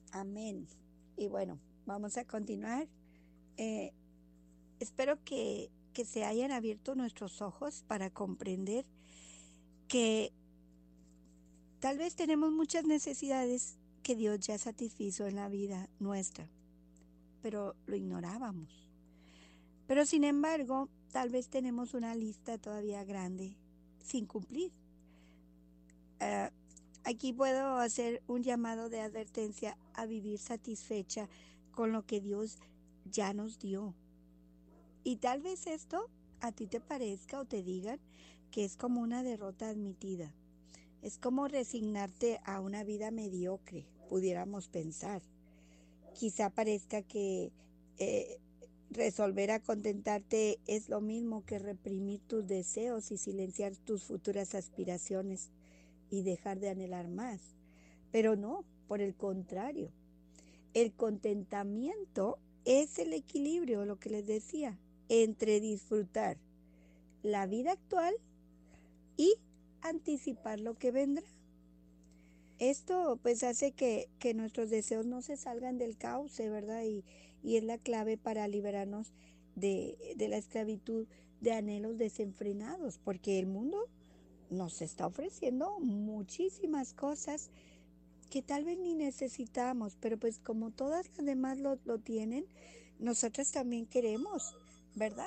Amén. Y bueno, vamos a continuar. Eh, Espero que se hayan abierto nuestros ojos para comprender que tal vez tenemos muchas necesidades que Dios ya satisfizo en la vida nuestra, pero lo ignorábamos. Pero sin embargo, tal vez tenemos una lista todavía grande sin cumplir. Ah, Aquí puedo hacer un llamado de advertencia a vivir satisfecha con lo que Dios ya nos dio. Y tal vez esto a ti te parezca o te digan que es como una derrota admitida. Es como resignarte a una vida mediocre, pudiéramos pensar. Quizá parezca que eh, resolver a contentarte es lo mismo que reprimir tus deseos y silenciar tus futuras aspiraciones y dejar de anhelar más. Pero no, por el contrario, el contentamiento es el equilibrio, lo que les decía, entre disfrutar la vida actual y anticipar lo que vendrá. Esto pues hace que nuestros deseos no se salgan del cauce, ¿verdad? Y es la clave para liberarnos de la esclavitud de anhelos desenfrenados, porque el mundo nos está ofreciendo muchísimas cosas que tal vez ni necesitamos, pero pues como todas las demás lo tienen, nosotros también queremos, ¿verdad?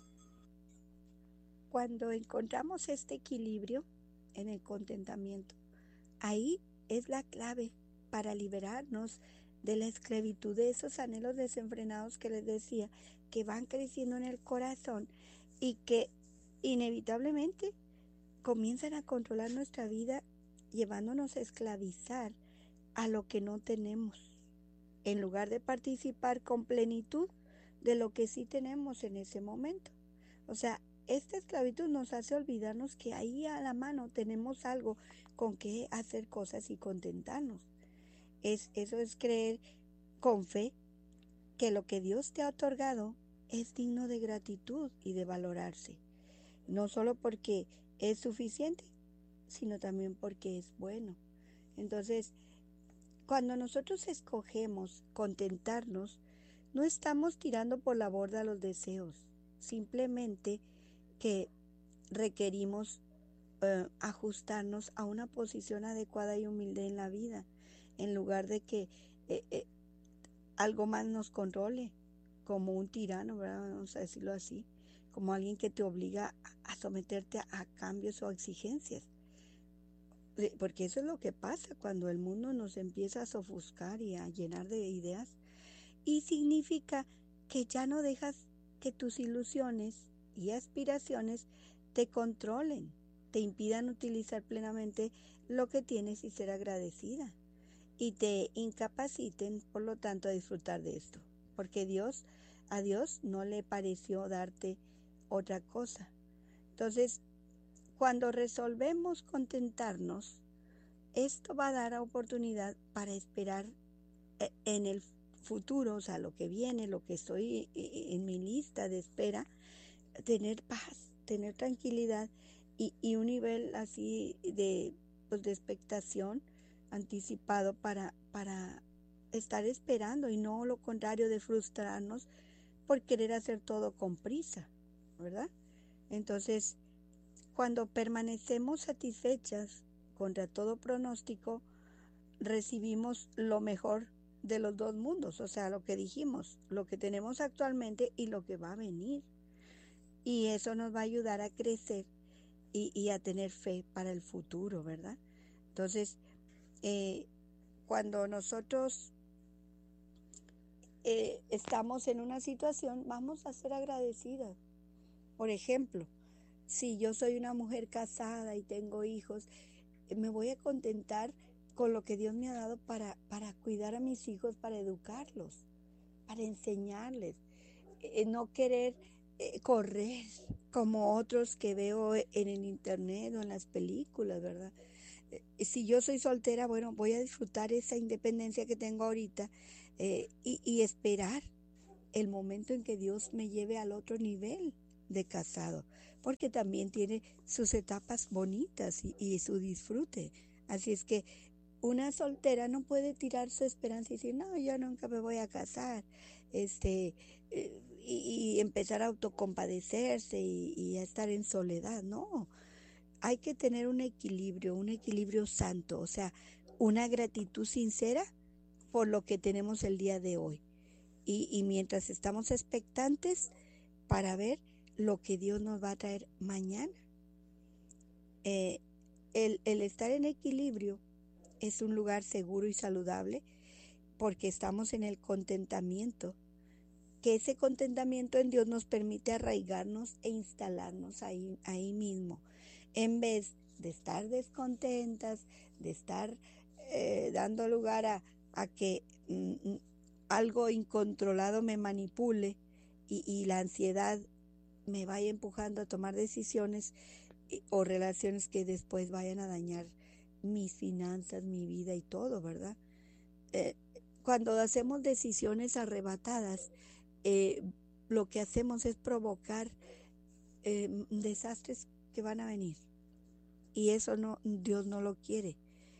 Cuando encontramos este equilibrio en el contentamiento, ahí es la clave para liberarnos de la esclavitud de esos anhelos desenfrenados que les decía, que van creciendo en el corazón y que inevitablemente comienzan a controlar nuestra vida, llevándonos a esclavizar a lo que no tenemos, en lugar de participar con plenitud de lo que sí tenemos en ese momento. O sea, esta esclavitud nos hace olvidarnos que ahí a la mano tenemos algo con que hacer cosas y contentarnos. Eso es creer con fe que lo que Dios te ha otorgado es digno de gratitud y de valorarse, no solo porque es suficiente, sino también porque es bueno. Entonces, cuando nosotros escogemos contentarnos, no estamos tirando por la borda los deseos, simplemente que requerimos ajustarnos a una posición adecuada y humilde en la vida, en lugar de que eh, eh, algo más nos controle, como un tirano, ¿verdad? Vamos a decirlo así, como alguien que te obliga a someterte a cambios o exigencias. Porque eso es lo que pasa cuando el mundo nos empieza a sofuscar y a llenar de ideas. Y significa que ya no dejas que tus ilusiones y aspiraciones te controlen, te impidan utilizar plenamente lo que tienes y ser agradecida. Y te incapaciten, por lo tanto, a disfrutar de esto. Porque a Dios no le pareció darte otra cosa. Entonces, cuando resolvemos contentarnos, esto va a dar oportunidad para esperar en el futuro, o sea, lo que viene, lo que estoy en mi lista de espera, tener paz, tener tranquilidad y un nivel así pues, de expectación anticipado para estar esperando y no lo contrario de frustrarnos por querer hacer todo con prisa, ¿verdad? Entonces, cuando permanecemos satisfechas contra todo pronóstico, recibimos lo mejor de los dos mundos, o sea, lo que dijimos, lo que tenemos actualmente y lo que va a venir. Y eso nos va a ayudar a crecer y a tener fe para el futuro, ¿verdad? Entonces, eh, cuando nosotros estamos en una situación, vamos a ser agradecidas. Por ejemplo, si yo soy una mujer casada y tengo hijos, me voy a contentar con lo que Dios me ha dado para cuidar a mis hijos, para educarlos, para enseñarles, no querer correr como otros que veo en el internet o en las películas, ¿verdad? Si yo soy soltera, bueno, voy a disfrutar esa independencia que tengo ahorita y esperar el momento en que Dios me lleve al otro nivel de casado, porque también tiene sus etapas bonitas y su disfrute. Así es que Una soltera no puede tirar su esperanza y decir, no, yo nunca me voy a casar, y empezar a autocompadecerse y a estar en soledad. No, hay que tener un equilibrio santo, o sea, una gratitud sincera por lo que tenemos el día de hoy. Y mientras estamos expectantes para ver lo que Dios nos va a traer mañana. Eh, el estar en equilibrio es un lugar seguro y saludable porque estamos en el contentamiento, que ese contentamiento en Dios nos permite arraigarnos e instalarnos ahí mismo, en vez de estar descontentas, de estar dando lugar a que algo incontrolado me manipule y la ansiedad me vaya empujando a tomar decisiones o relaciones que después vayan a dañar mis finanzas, mi vida y todo, ¿verdad? Eh, Cuando hacemos decisiones arrebatadas, eh, lo que hacemos es provocar desastres que van a venir. Y eso no, Dios no lo quiere.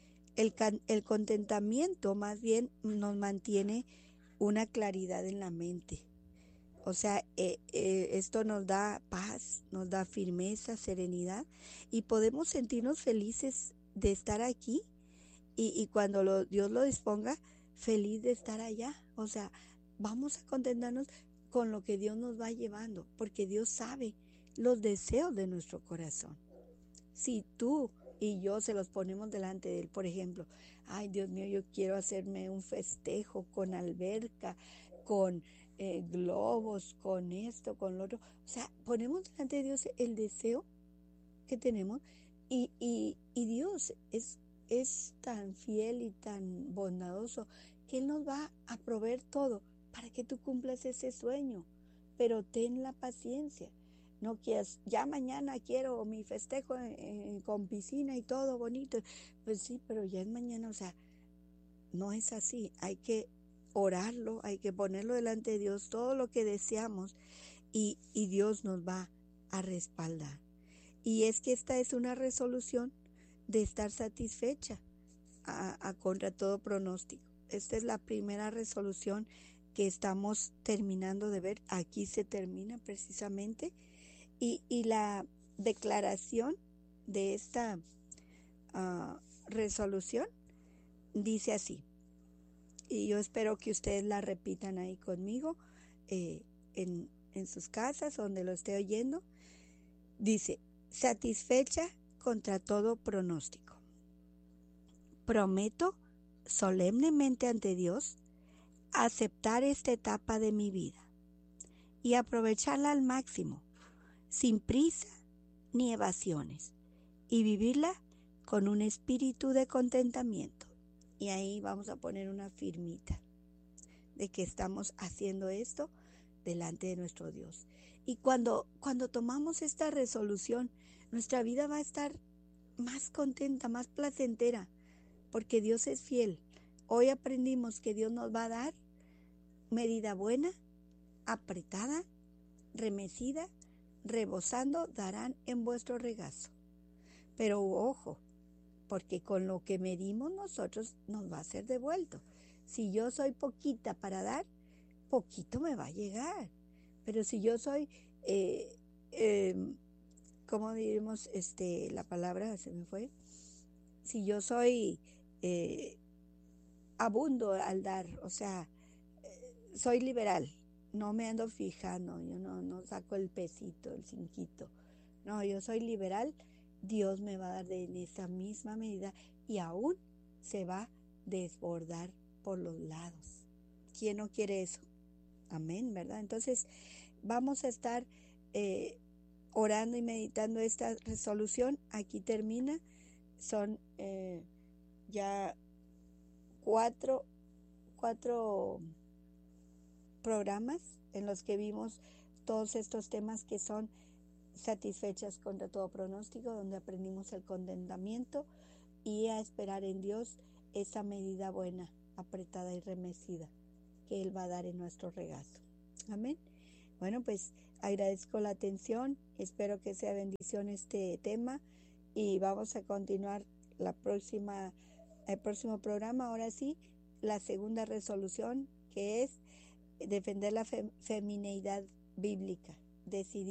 El contentamiento más bien nos mantiene una claridad en la mente. O sea, esto nos da paz, nos da firmeza, serenidad y podemos sentirnos felices de estar aquí y cuando Dios lo disponga, feliz de estar allá. O sea, vamos a contentarnos con lo que Dios nos va llevando, porque Dios sabe los deseos de nuestro corazón. Si tú y yo se los ponemos delante de Él, por ejemplo, ay Dios mío, yo quiero hacerme un festejo con alberca, con globos, con esto, con lo otro. O sea, ponemos delante de Dios el deseo que tenemos y Dios es tan fiel y tan bondadoso que Él nos va a proveer todo para que tú cumplas ese sueño, pero ten la paciencia. No quieras, ya mañana quiero mi festejo con piscina y todo bonito. Pues sí, pero ya es mañana, o sea, no es así. Hay que orarlo, hay que ponerlo delante de Dios, todo lo que deseamos y Dios nos va a respaldar. Y es que esta es una resolución de estar satisfecha a contra todo pronóstico. Esta es la primera resolución que estamos terminando de ver. Aquí se termina precisamente. Y la declaración de esta resolución dice así. Y yo espero que ustedes la repitan ahí conmigo eh, en sus casas, donde lo esté oyendo. Dice, satisfecha contra todo pronóstico. Prometo solemnemente ante Dios aceptar esta etapa de mi vida y aprovecharla al máximo, sin prisa ni evasiones, y vivirla con un espíritu de contentamiento. Y ahí vamos a poner una firmita de que estamos haciendo esto delante de nuestro Dios. Y cuando tomamos esta resolución, nuestra vida va a estar más contenta, más placentera, porque Dios es fiel. Hoy aprendimos que Dios nos va a dar medida buena, apretada, remecida, rebosando, darán en vuestro regazo. Pero ojo, porque con lo que medimos nosotros nos va a ser devuelto. Si yo soy poquita para dar, poquito me va a llegar. Pero si yo soy, eh, eh, ¿cómo diremos la palabra? Se me fue. Si yo soy eh, abundo al dar, o sea, soy liberal, no me ando fijando, yo no saco el pesito, el cinquito. No, yo soy liberal, Dios me va a dar en esa misma medida y aún se va a desbordar por los lados. ¿Quién no quiere eso? Amén, ¿verdad? Entonces, vamos a estar orando y meditando esta resolución. Aquí termina. Son ya cuatro programas en los que vimos todos estos temas que son satisfechas contra todo pronóstico, donde aprendimos el contentamiento y a esperar en Dios esa medida buena, apretada y remecida que Él va a dar en nuestro regazo. Amén. Bueno, pues agradezco la atención, espero que sea bendición este tema y vamos a continuar la próxima el próximo programa, ahora sí, la segunda resolución, que es defender la femineidad bíblica. Decidir